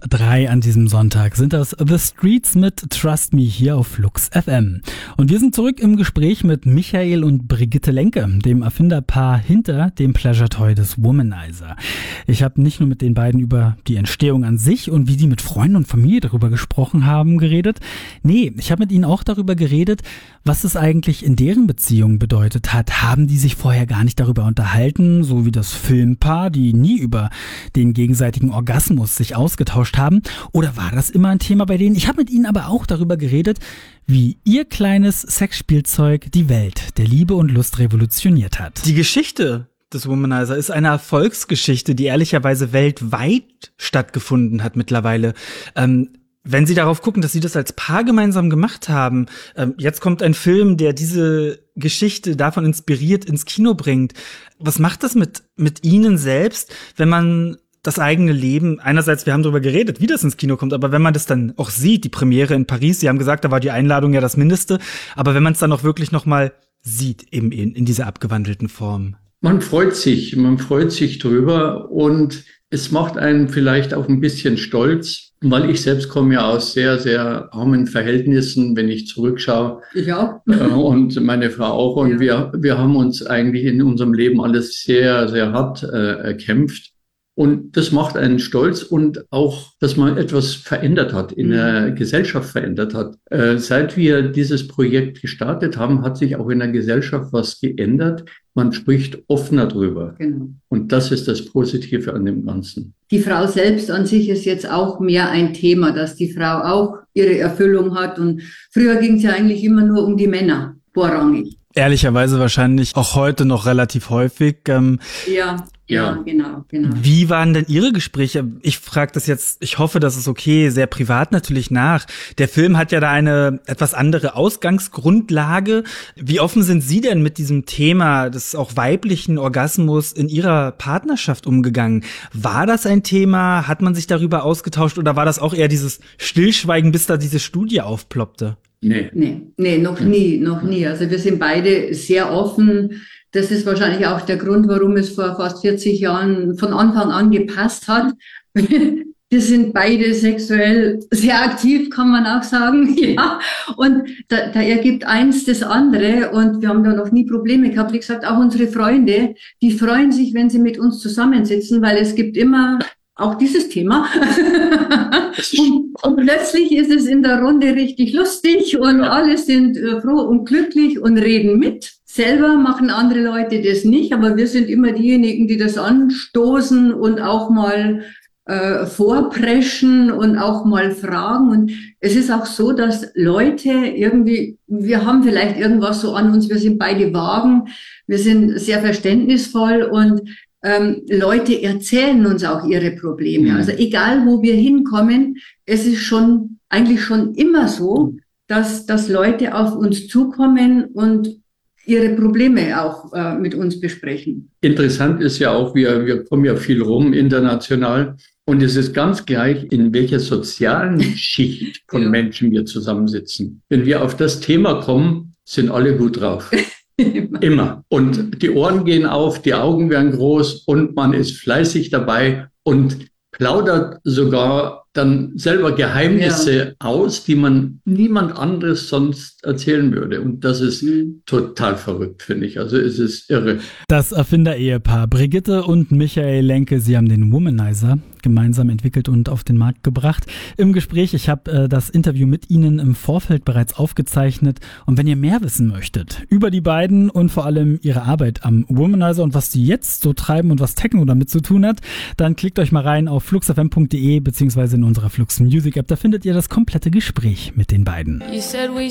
8:03 an diesem Sonntag sind das The Streets mit Trust Me hier auf Flux FM. Und wir sind zurück im Gespräch mit Michael und Brigitte Lenke, dem Erfinderpaar hinter dem Pleasure Toy des Womanizer. Ich habe nicht nur mit den beiden über die Entstehung an sich und wie sie mit Freunden und Familie darüber gesprochen haben geredet. Nee, ich habe mit ihnen auch darüber geredet, was es eigentlich in deren Beziehung bedeutet hat. Haben die sich vorher gar nicht darüber unterhalten, so wie das Filmpaar, die nie über den gegenseitigen Orgasmus sich ausgetauscht haben? Oder war das immer ein Thema bei denen? Ich habe mit ihnen aber auch darüber geredet, wie ihr kleines Sexspielzeug die Welt der Liebe und Lust revolutioniert hat. Die Geschichte des Womanizer ist eine Erfolgsgeschichte, die ehrlicherweise weltweit stattgefunden hat mittlerweile. Wenn Sie darauf gucken, dass Sie das als Paar gemeinsam gemacht haben, jetzt kommt ein Film, der diese Geschichte davon inspiriert ins Kino bringt. Was macht das mit Ihnen selbst, wenn man das eigene Leben, einerseits, wir haben darüber geredet, wie das ins Kino kommt, aber wenn man das dann auch sieht, die Premiere in Paris, Sie haben gesagt, da war die Einladung ja das Mindeste, aber wenn man es dann auch wirklich nochmal sieht, eben in dieser abgewandelten Form. Man freut sich drüber und es macht einen vielleicht auch ein bisschen stolz, weil ich selbst komme ja aus sehr, sehr armen Verhältnissen, wenn ich zurückschaue. Ich auch. Und meine Frau auch. Und ja. wir haben uns eigentlich in unserem Leben alles sehr, sehr hart erkämpft. Und das macht einen stolz und auch, dass man etwas verändert hat, in der Gesellschaft verändert hat. Seit wir dieses Projekt gestartet haben, hat sich auch in der Gesellschaft was geändert. Man spricht offener drüber. Genau. Und das ist das Positive an dem Ganzen. Die Frau selbst an sich ist jetzt auch mehr ein Thema, dass die Frau auch ihre Erfüllung hat. Und früher ging es ja eigentlich immer nur um die Männer, vorrangig. Ehrlicherweise wahrscheinlich auch heute noch relativ häufig. Ja, genau. Wie waren denn Ihre Gespräche? Ich frage das jetzt, ich hoffe, das ist okay, sehr privat natürlich nach. Der Film hat ja da eine etwas andere Ausgangsgrundlage. Wie offen sind Sie denn mit diesem Thema des auch weiblichen Orgasmus in Ihrer Partnerschaft umgegangen? War das ein Thema? Hat man sich darüber ausgetauscht oder war das auch eher dieses Stillschweigen, bis da diese Studie aufploppte? Nee, noch nie. Also wir sind beide sehr offen. Das ist wahrscheinlich auch der Grund, warum es vor fast 40 Jahren von Anfang an gepasst hat. Wir sind beide sexuell sehr aktiv, kann man auch sagen. Ja. Und da ergibt eins das andere und wir haben da noch nie Probleme gehabt. Wie gesagt, auch unsere Freunde, die freuen sich, wenn sie mit uns zusammensitzen, weil es gibt immer auch dieses Thema. und plötzlich ist es in der Runde richtig lustig und alle sind froh und glücklich und reden mit. Selber machen andere Leute das nicht, aber wir sind immer diejenigen, die das anstoßen und auch mal vorpreschen und auch mal fragen. Und es ist auch so, dass Leute irgendwie, wir haben vielleicht irgendwas so an uns, wir sind beide vagen, wir sind sehr verständnisvoll und Leute erzählen uns auch ihre Probleme. Also egal, wo wir hinkommen, es ist eigentlich schon immer so, dass Leute auf uns zukommen und ihre Probleme auch mit uns besprechen. Interessant ist ja auch, wir kommen ja viel rum international und es ist ganz gleich, in welcher sozialen Schicht von Menschen wir zusammensitzen. Wenn wir auf das Thema kommen, sind alle gut drauf. Immer. Und die Ohren gehen auf, die Augen werden groß und man ist fleißig dabei und plaudert sogar dann selber Geheimnisse aus, die man niemand anderes sonst erzählen würde. Und das ist total verrückt, finde ich. Also es ist irre. Das Erfinder-Ehepaar Brigitte und Michael Lenke, sie haben den Womanizer gemeinsam entwickelt und auf den Markt gebracht. Im Gespräch, ich habe das Interview mit Ihnen im Vorfeld bereits aufgezeichnet. Und wenn ihr mehr wissen möchtet über die beiden und vor allem ihre Arbeit am Womanizer und was die jetzt so treiben und was Techno damit zu tun hat, dann klickt euch mal rein auf fluxfm.de beziehungsweise in unserer Flux Music App. Da findet ihr das komplette Gespräch mit den beiden. You said we